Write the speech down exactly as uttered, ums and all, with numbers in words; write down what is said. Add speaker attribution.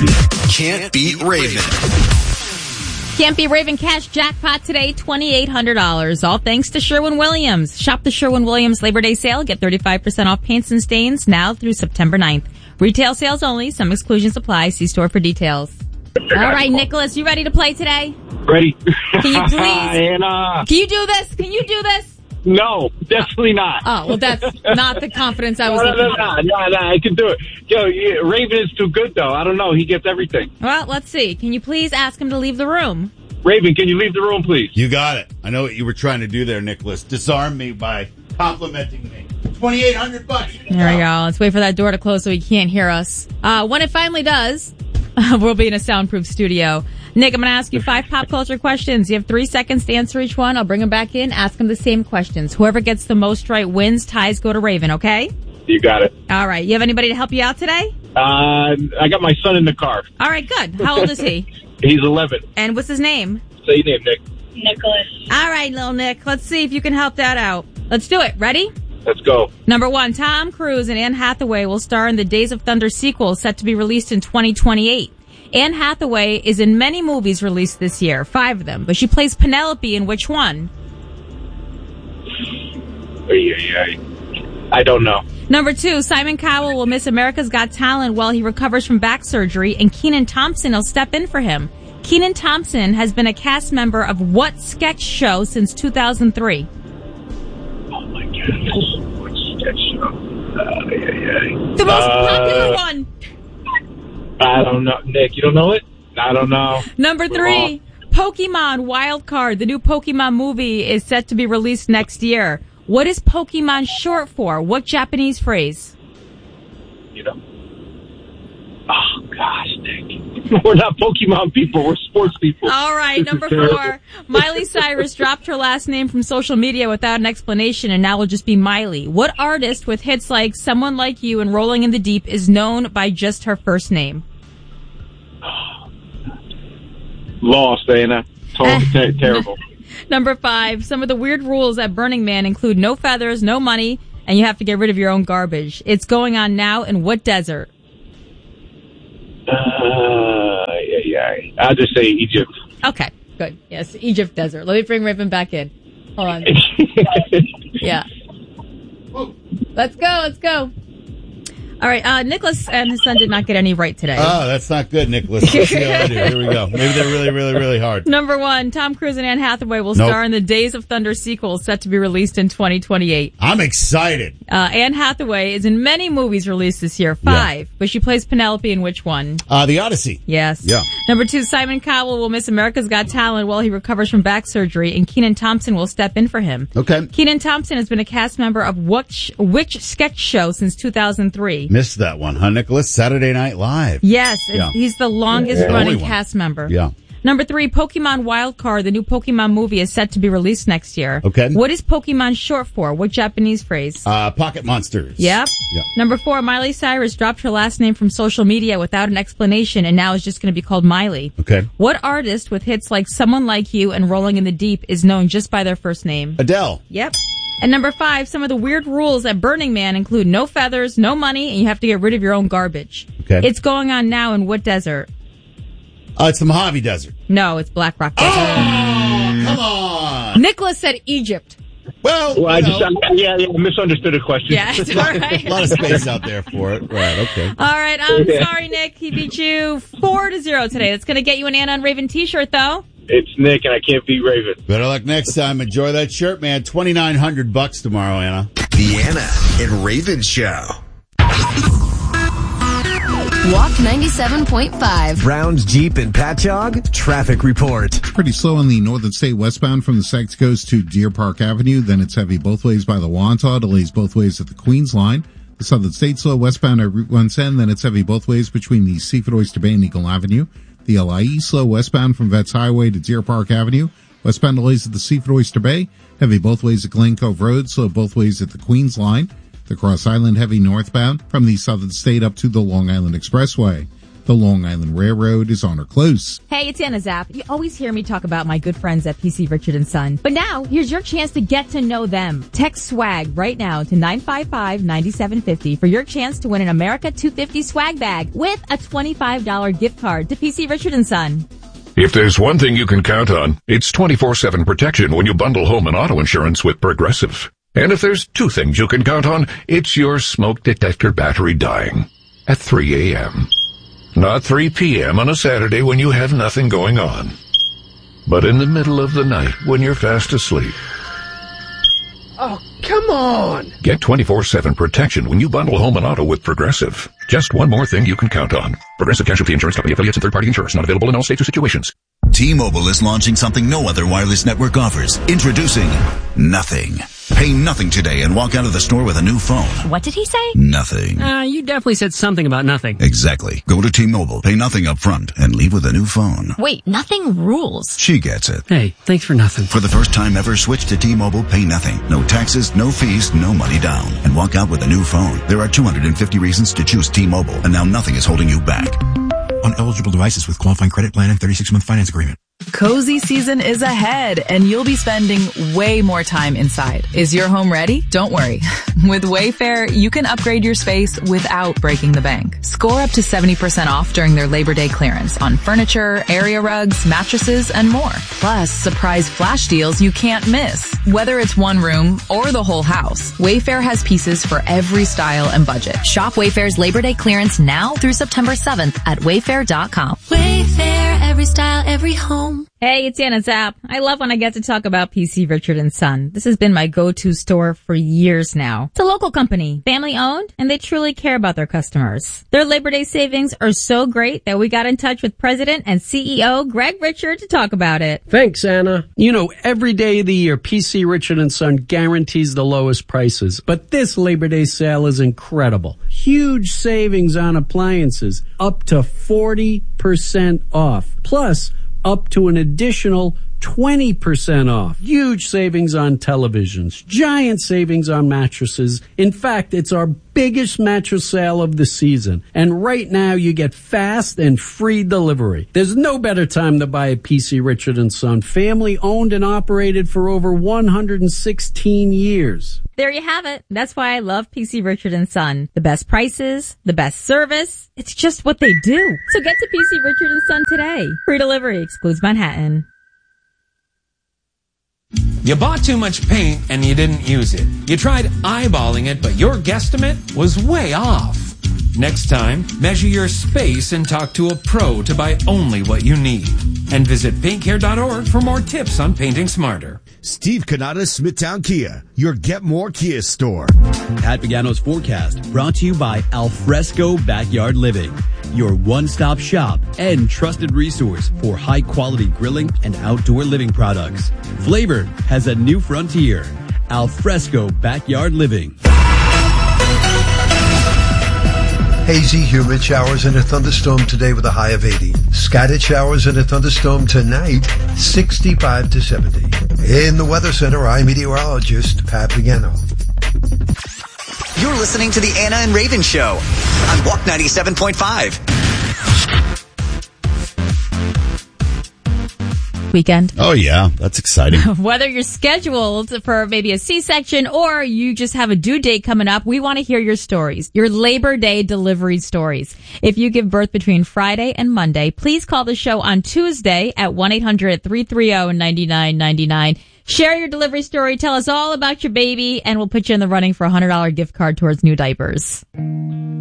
Speaker 1: Can't Beat Raven.
Speaker 2: Can't Beat Raven cash jackpot today, two thousand eight hundred dollars. All thanks to Sherwin-Williams. Shop the Sherwin-Williams Labor Day sale. Get thirty-five percent off paints and stains now through September ninth. Retail sales only. Some exclusions apply. See store for details. All right, Nicholas, you ready to play today?
Speaker 3: Ready.
Speaker 2: Can you please?
Speaker 3: Anna.
Speaker 2: Can you do this? Can you do this?
Speaker 3: No, definitely not.
Speaker 2: Oh, well, that's not the confidence I was
Speaker 3: no,
Speaker 2: looking
Speaker 3: no, no, no, no, no, I can do it. Yo, yeah, Raven is too good, though. I don't know. He gets everything.
Speaker 2: Well, let's see. Can you please ask him to leave the room?
Speaker 3: Raven, can you leave the room, please?
Speaker 4: You got it. I know what you were trying to do there, Nicholas. Disarm me by complimenting me. twenty-eight hundred bucks.
Speaker 2: There we go. Let's wait for that door to close so he can't hear us. Uh, when it finally does, we'll be in a soundproof studio. Nick, I'm going to ask you five pop culture questions. You have three seconds to answer each one. I'll bring him back in, ask him the same questions. Whoever gets the most right wins. Ties go to Raven, okay?
Speaker 3: You got it.
Speaker 2: All right. You have anybody to help you out today?
Speaker 3: Uh, I got my son in the car.
Speaker 2: All right, good. How old is he?
Speaker 3: He's eleven.
Speaker 2: And what's his name?
Speaker 3: Say your name, Nick.
Speaker 5: Nicholas.
Speaker 2: All right, little Nick. Let's see if you can help that out. Let's do it. Ready?
Speaker 3: Let's go.
Speaker 2: Number one, Tom Cruise and Anne Hathaway will star in the Days of Thunder sequel set to be released in twenty twenty-eight. Anne Hathaway is in many movies released this year, five of them, but she plays Penelope in which one?
Speaker 3: I don't know.
Speaker 2: Number two, Simon Cowell will miss America's Got Talent while he recovers from back surgery, and Kenan Thompson will step in for him. Kenan Thompson has been a cast member of what sketch show since two thousand three?
Speaker 3: Oh, my goodness. What sketch show? Uh, yeah, yeah.
Speaker 2: The most
Speaker 3: uh,
Speaker 2: popular one.
Speaker 3: I don't know. Nick, you don't know it? I don't know.
Speaker 2: Number three, Pokemon Wild Card. The new Pokemon movie is set to be released next year. What is Pokemon short for? What Japanese phrase?
Speaker 3: You know. Oh, gosh, Nick. We're not Pokemon people. We're sports people.
Speaker 2: All right,
Speaker 3: This
Speaker 2: number
Speaker 3: is terrible.
Speaker 2: four. Miley Cyrus dropped her last name from social media without an explanation and now will just be Miley. What artist with hits like Someone Like You and Rolling in the Deep is known by just her first name?
Speaker 3: Lost, Anna. Totally ter- terrible.
Speaker 2: Number five. Some of the weird rules at Burning Man include no feathers, no money, and you have to get rid of your own garbage. It's going on now in what desert?
Speaker 3: Uh, yeah, yeah. I'll just say Egypt.
Speaker 2: Okay, good. Yes, Egypt desert. Let me bring Raven back in. Hold on. Yeah. Let's go, let's go. All right, uh, Nicholas and his son did not get any right today.
Speaker 4: Oh, that's not good, Nicholas. Let's see how I do. Here we go. Maybe they're really, really, really hard.
Speaker 2: Number one, Tom Cruise and Anne Hathaway will
Speaker 4: Nope.
Speaker 2: star in the Days of Thunder sequel set to be released in twenty twenty-eight.
Speaker 4: I'm excited.
Speaker 2: Uh, Anne Hathaway is in many movies released this year, five, but she plays Penelope in which one?
Speaker 4: Uh, The Odyssey.
Speaker 2: Yes.
Speaker 4: Yeah.
Speaker 2: Number two, Simon Cowell will miss America's Got Talent while he recovers from back surgery, and Kenan Thompson will step in for him.
Speaker 4: Okay.
Speaker 2: Kenan Thompson has been a cast member of what sh- which sketch show since two thousand three?
Speaker 4: Missed that one, huh, Nicholas? Saturday Night Live.
Speaker 2: Yes,
Speaker 4: Yeah.
Speaker 2: he's the longest
Speaker 4: Yeah. The
Speaker 2: running
Speaker 4: only one.
Speaker 2: cast member.
Speaker 4: Yeah.
Speaker 2: Number three, Pokemon Wild Card, the new Pokemon movie, is set to be released next year.
Speaker 4: Okay.
Speaker 2: What is Pokemon short for? What Japanese phrase?
Speaker 4: Uh, Pocket Monsters.
Speaker 2: Yep.
Speaker 4: Yeah.
Speaker 2: Number four, Miley Cyrus dropped her last name from social media without an explanation and now is just going to be called Miley.
Speaker 4: Okay.
Speaker 2: What artist with hits like Someone Like You and Rolling in the Deep is known just by their first name?
Speaker 4: Adele.
Speaker 2: Yep. And number five, some of the weird rules at Burning Man include no feathers, no money, and you have to get rid of your own garbage.
Speaker 4: Okay.
Speaker 2: It's going on now in what desert?
Speaker 4: Uh, it's the Mojave Desert.
Speaker 2: No, it's Black Rock Desert.
Speaker 4: Oh, come on.
Speaker 2: Nicholas said Egypt.
Speaker 4: Well,
Speaker 3: Well, I
Speaker 4: you
Speaker 3: just,
Speaker 4: know,
Speaker 3: I, yeah, yeah, I misunderstood the question.
Speaker 2: Yeah, it's all right.
Speaker 4: a lot of space out there for it. Right, okay.
Speaker 2: All right, I'm sorry, Nick. He beat you four to zero today. That's going to get you an Anna and Raven t-shirt, though.
Speaker 3: It's Nick, and I can't beat Raven.
Speaker 4: Better luck next time. Enjoy that shirt, man. twenty-nine hundred bucks tomorrow, Anna.
Speaker 1: The Anna and Raven Show.
Speaker 6: Walk ninety-seven point five.
Speaker 7: Browns Jeep and Patchogue traffic report.
Speaker 8: Pretty slow on the Northern State westbound from the Sex Coast to Deer Park Avenue. Then it's heavy both ways by the Wantagh. Delays both ways at the Queens line. The Southern State slow westbound at Route one ten. Then it's heavy both ways between the Seaford Oyster Bay and Eagle Avenue. The L I E slow westbound from Vets Highway to Deer Park Avenue. Westbound delays at the Seaford Oyster Bay. Heavy both ways at Glen Cove Road. Slow both ways at the Queens line. The Cross Island heavy northbound from the Southern State up to the Long Island Expressway. The Long Island Railroad is on or close.
Speaker 2: Hey, it's Anna Zapp. You always hear me talk about my good friends at P C Richard and Son. But now, here's your chance to get to know them. Text SWAG right now to nine five five, nine seven five zero for your chance to win an America two fifty swag bag with a twenty-five dollars gift card to P C Richard and Son.
Speaker 5: If there's one thing you can count on, it's twenty-four seven protection when you bundle home and auto insurance with Progressive. And if there's two things you can count on, it's your smoke detector battery dying at three a.m. Not three p.m. on a Saturday when you have nothing going on, but in the middle of the night when you're fast asleep.
Speaker 9: Oh, come on!
Speaker 5: Get twenty-four seven protection when you bundle home and auto with Progressive. Just one more thing you can count on. Progressive Casualty Insurance Company, affiliates and third-party insurers. Not available in all states or situations.
Speaker 10: T-Mobile is launching something no other wireless network offers. Introducing Nothing. Pay nothing today and walk out of the store with a new phone.
Speaker 11: What did he say?
Speaker 10: Nothing.
Speaker 12: Uh, you definitely said something about nothing.
Speaker 10: Exactly. Go to T-Mobile, pay nothing up front, and leave with a new phone.
Speaker 11: Wait, nothing rules.
Speaker 10: She gets it.
Speaker 12: Hey, thanks for nothing.
Speaker 10: For the first time ever, switch to T-Mobile, pay nothing. No taxes, no fees, no money down. And walk out with a new phone. There are two hundred fifty reasons to choose T-Mobile, and now nothing is holding you back.
Speaker 13: On eligible devices with qualifying credit plan and thirty-six month finance agreement.
Speaker 14: Cozy season is ahead, and you'll be spending way more time inside. Is your home ready? Don't worry. With Wayfair, you can upgrade your space without breaking the bank. Score up to seventy percent off during their Labor Day clearance on furniture, area rugs, mattresses, and more. Plus, surprise flash deals you can't miss. Whether it's one room or the whole house, Wayfair has pieces for every style and budget.
Speaker 6: Shop Wayfair's Labor Day clearance now through September seventh at wayfair dot com.
Speaker 15: Wayfair, every style, every home.
Speaker 2: Hey, it's Anna Zapp. I love when I get to talk about P C Richard and Son. This has been my go-to store for years now. It's a local company, family owned, and they truly care about their customers. Their Labor Day savings are so great that we got in touch with President and C E O Greg Richard to talk about it.
Speaker 16: Thanks, Anna. You know, every day of the year, P C Richard and Son guarantees the lowest prices. But this Labor Day sale is incredible. Huge savings on appliances, up to forty percent off. Plus, up to an additional twenty percent off. Huge savings on televisions. Giant savings on mattresses. In fact, it's our biggest mattress sale of the season. And right now, you get fast and free delivery. There's no better time to buy a P C Richard and Son. Family owned and operated for over one hundred sixteen years.
Speaker 2: There you have it. That's why I love P C Richard and Son. The best prices, the best service. It's just what they do. So get to P C Richard and Son today. Free delivery excludes Manhattan.
Speaker 17: You bought too much paint and you didn't use it. You tried eyeballing it, but your guesstimate was way off. Next time, measure your space and talk to a pro to buy only what you need. And visit paint care dot org for more tips on painting smarter.
Speaker 1: Steve Canada, Smithtown Kia, your Get More Kia store.
Speaker 18: Pat Pagano's forecast brought to you by Alfresco Backyard Living, your one-stop shop and trusted resource for high-quality grilling and outdoor living products. Flavor has a new frontier. Alfresco Backyard Living.
Speaker 19: Hazy, humid showers and a thunderstorm today with a high of eighty. Scattered showers and a thunderstorm tonight, sixty-five to seventy. In the Weather Center, I'm meteorologist Pat Pagano.
Speaker 20: You're listening to the Anna and Raven Show on Walk ninety-seven point five.
Speaker 2: Weekend.
Speaker 4: Oh, yeah. That's exciting.
Speaker 2: Whether you're scheduled for maybe a C-section or you just have a due date coming up, we want to hear your stories, your Labor Day delivery stories. If you give birth between Friday and Monday, please call the show on Tuesday at one eight hundred, three three zero, nine nine nine nine. Share your delivery story. Tell us all about your baby, and we'll put you in the running for a one hundred dollars gift card towards new diapers.